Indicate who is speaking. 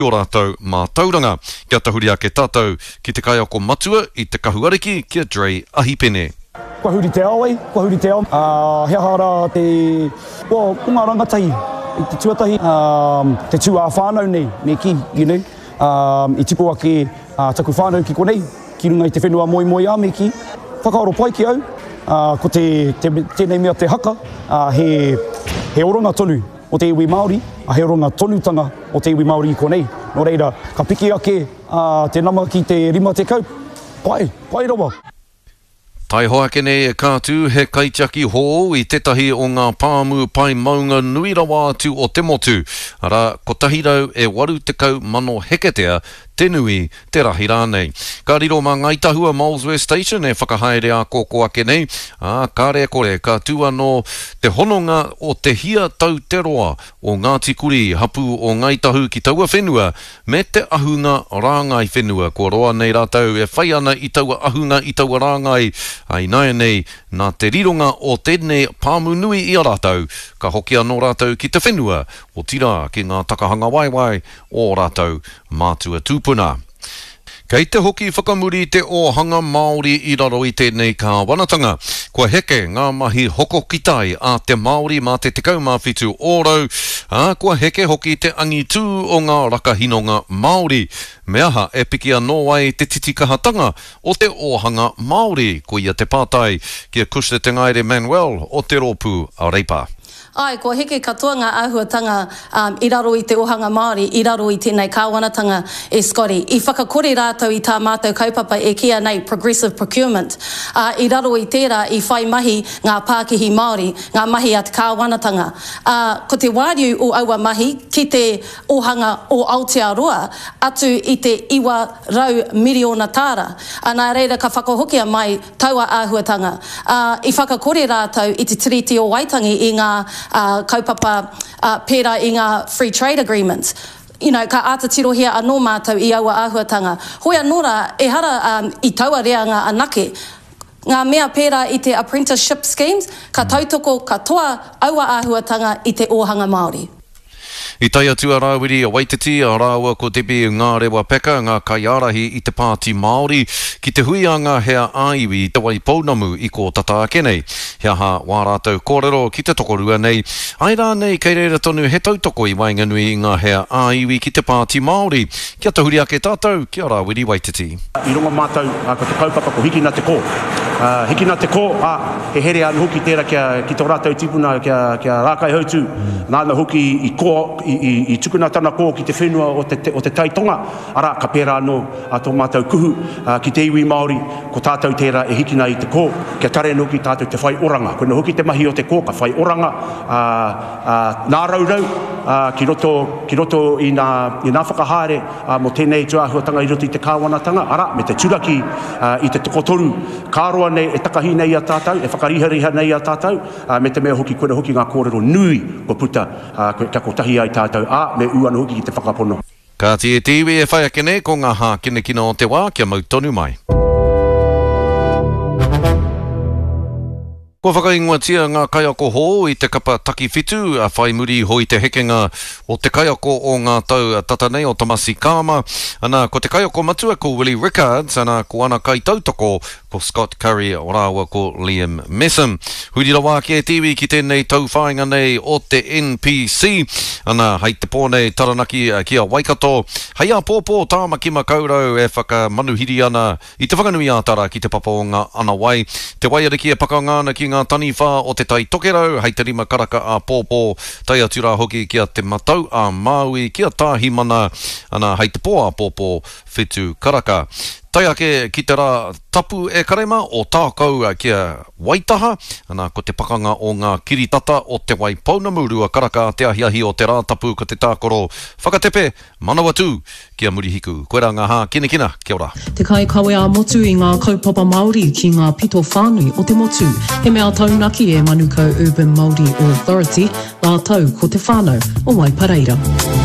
Speaker 1: O rātou mā tauranga, kia tahuri ake tātou ki te kaiako matua I te kahuariki kia Dre Ahipene.
Speaker 2: Kua huri te aoi, he hara te kunga rangatahi, I te tuatahi, te tua whānau nei, me ki, I tipu ake taku whānau ki konei, ki runga I te whenua moi a me ki. Whakaaro pai ki au, ko tēnei mea te haka, he oronga tonu o te iwi Māori, he oronga tonutanga o te iwi Māori I konei. Nō reira, ka piki ake te nama ki te rima te kau, pai rawa.
Speaker 1: Tai hoake nei e kātū he kaitiaki hō I tetahi o ngā pāmu pai maunga nui rawa atu o te motu. Ara, ko tahirau e waru te kau mano heketea te nui te rahi rānei. Ka riro mā ngaitahua Molesworth Station e whakahaere a kōko ake nei. Kāre kore, ka tū anō te hononga o te hia tau te roa o Ngāti Kuri hapu o ngaitahu ki taua whenua me te ahunga rāngai whenua. Ko roa nei rātau e whai ana I taua ahunga I taua rāngai. Ai nai nei, nā te rironga o tēnei pāmu nui I a rātau, ka hoki anō rātau ki te whenua, o tira ki ngā takahanga waiwai o rātau mātua tūpuna. Kei te hoki whakamuri te ohanga Māori I raro I tēnei kāwanatanga. Kua heke ngā mahi hoko kitai a te Māori mā te tekau mā whitu ōrau. Kua heke hoki te angitu o ngā rakahinonga Māori. Me aha e piki anō ai te titikahatanga o te ohanga Māori ko ia te pātai kia Kushte te Ngaire Manuel o te rōpū a Reipa.
Speaker 3: Ai, ko heke katoa ngā āhuatanga I raro I te ohanga Māori, I raro I tēnei kāwanatanga e Scotty. I whakakore rātou I tā mātou kaupapa e kia nei progressive procurement. I raro I tērā I whai mahi ngā Pākihi Māori, ngā mahi a te kāwanatanga. Ko te wāriu o aua mahi ki te ohanga o Aotearoa atu I te 100 miriona tāra. Nā reira ka whakahokia mai taua āhuatanga. I whakakore rātou I te tiriti o Waitangi I ngā kaupapa pērā I ngā free trade agreements. Ka ātatirohia anō mātou I aua āhuatanga. Hoi anōra, e hara I taua rea ngā anake. Ngā mea pērā I te apprenticeship schemes, ka tautoko katoa aua āhuatanga I te ohanga Māori.
Speaker 1: I tai atu a Rāwiri a Waititi, a rāua ko tepe ngā rewa peka, ngā kaiarahi I te pāti Māori, ki te hui a ngā hea āiwi I te wai pounamu I ko tata ake nei. Hea ha wā rātou kōrero ki te tokorua nei. Ai rā nei kei reira tonu he tautoko I wainganui I ngā hea āiwi ki te pāti Māori. Kia tahuri ake tātou, kia Rāwiri Waititi.
Speaker 4: I runga mātou, ko te kaupapa ko hiki na te kō. Hiki na te kō, he here anu hoki tērā ki tō rātou tipuna kia rākai hautu. Nāna hoki I kō, I tukuna tana kō ki te whenua o te taitonga. Ara, ka pērā anō tō mātou kuhu ki te iwi Māori, ko tātou tērā e hiki na I te kō. Kia tare anō ki tātou te whai oranga. Koina hoki te mahi o te kō, ka whai oranga. Nā raurau, ki roto I nā whakahaere mo tēnei tuahuatanga I roto I te kāwanatanga. Ara, me te turaki I te tokotoru. Kāroa nei e takahi nei a tātou, e whakariha nei a tātou, me te mea hoki, koina hoki ngā kōrero nui ko puta, kia ko tahi ai tātou, me uana hoki ki te whakapono.
Speaker 1: Ka te e tiwi e whai ake nei ko ngā hā kine kino o te wā, kia mautonu mai. Ko whakaingoatia ngā kaiako hō I te kapa taki whitu a whai muri hoi te hekenga o te kaiako o ngā tau tatanei o Tomasi Kāma. Ana ko te kaiako matua ko Willie Rickards, ana ko ana kai tautoko ko Scott Curry o rāua ko Liam Messam. Huri rawa ki e tiwi ki tēnei tauwhāinga nei o te NPC. Ana hei te pōnei taranaki ki a Waikato. Hei a pōpō tāma ki makaurau e whakamanuhiri ana I te whakanui ātara ki te papa o ngā ana wai. Te waiariki e pakangāna ki ngā tani whā o te tai tokerau, hei te rima karaka a pōpō, tai atura hoki kia te matau a Māui, kia tāhi mana, ana hei te pō a pōpō whitu karaka. Tai ake ki te rā tapu e karema o tākau kia Waitaha, ana ko te pakanga o ngā kiritata o te wai paunamurua karaka te ahiahi o te rā tapu ko te tākoro whakatepe, manawatu, kia murihiku. Koe rā ngā hā kina, kia ora.
Speaker 5: Te kai kawe a motu I ngā kaupapa Māori ki ngā pito whānui o te motu. He mea taunaki e Manukau Urban Māori Authority, ngā tau ko te whānau o Waipareira.